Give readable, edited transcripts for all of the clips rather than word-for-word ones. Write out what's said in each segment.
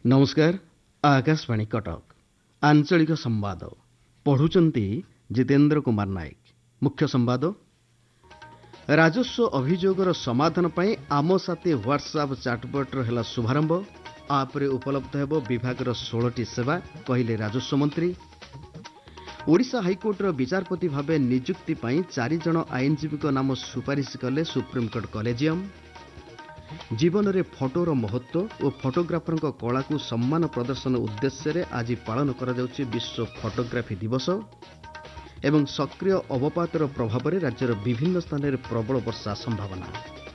नमस्कार। आकाशवाणी कटक आंचलिक संवाद पढ़ुचंती जितेंद्र कुमार नायक। मुख्य संवाद राजस्व अभियोगर समाधान पर आम साथी व्हाट्सएप चाटबॉटर है शुभारंभ। आप्रे उपलब्ध हेब विभागर 16टी सेवा कहले राजस्व मंत्री। ओडिशा हाईकोर्टर विचारपति भाव नियुक्ति 4 जन आईनजीवी नाम सुपारिश कले सुप्रीमकोर्ट कलेजियम। जीवन में फोटोर महत्व और फोटोग्राफर कला को सम्मान प्रदर्शन उद्देश्य आज पालन करा जाउछि विश्व फोटोग्राफी दिवस। एवं सक्रिय अवपातर प्रभाव में राज्यर विभिन्न स्थान में प्रबल वर्षा संभावना।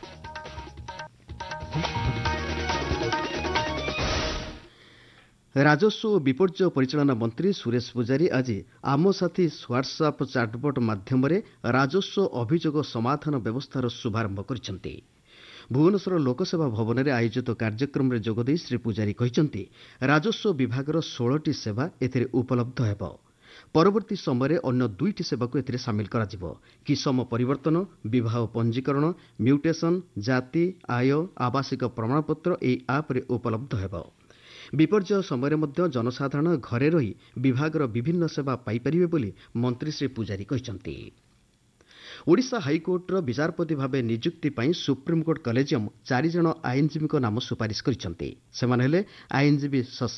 राजस्व और विपर्यय परिचालना मंत्री सुरेश पुजारी आज आम साथी व्हाट्सएप चाटबॉट माध्यम राजस्व अभियोग समाधान व्यवस्थार शुभारंभ करिसेंति। भुवनेश्वर लोकसेवा भवन में आयोजित कार्यक्रम में जोगदे श्री पुजारी कहते राजस्व विभागर 16टी सेवा एथिरे उपलब्ध हेब। परवर्ती समय अन्य 2टी सेवा को एथिरे सामिल करा जिवो। किसम परिवर्तन, विवाह पंजीकरण, म्यूटेशन, जाति, आय, आवासिक प्रमाणपत्र एई आप रे उपलब्ध हेब। विपर्यय समय मध्य जनसाधारण घरे रही विभागर विभिन्न सेवा पाइपारिबे बोली मंत्री श्री पुजारी कहते। ओडिशा हाईकोर्टर विचारपति भाव नियुक्ति सुप्रीमकोर्ट कलेजियम 4 जन आईनजीवी नाम सुपारिश करिसेंति। सेमाने हेले आईनजीवी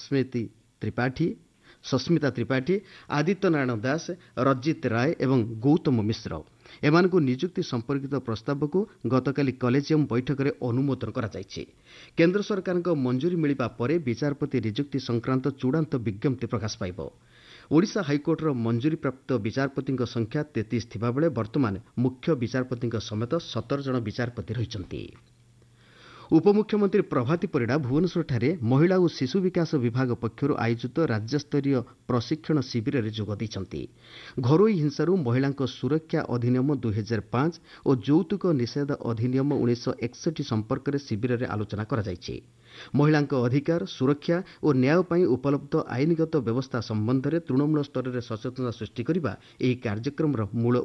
सस्मिता त्रिपाठी, आदित्य नारायण दास, रजित राय एवं गौतम मिश्र। एमानकु नियुक्ति संपर्कित प्रस्ताव को गतकाली कलेजियम बैठक में अनुमोदन करा जायछि। केंद्र सरकार मंजूरी मिलिबा परे विचारपति नियुक्ति संक्रांत चूड़ांत विज्ञप्ति प्रकाश पाइब। ओडिशा हाईकोर्टर मंजूरी प्राप्त विचारपति संख्या 33 थिबा बेले वर्तमान मुख्य विचारपति समेत 17 जन विचारपति रहिछन्ति। उपमुख्यमंत्री प्रभाती परिड़ा भुवनेश्वर महिला और शिशु विकास विभाग पक्षर आयोजित राज्यस्तरीय प्रशिक्षण शिविर में जोग देइछन्ति। घरोई हिंसारू महिलांक सुरक्षा अधिनियम 2005 और यौतुक निषेध अधिनियम 1961 संपर्क में शिविर में आलोचना करा जायछि। महिलांक अधिकार, सुरक्षा और न्याय पाई उपलब्ध आईनगत व्यवस्था संबंध में तृणमूल स्तर में सचेतनता सृष्टि करने यह कार्यक्रम मूल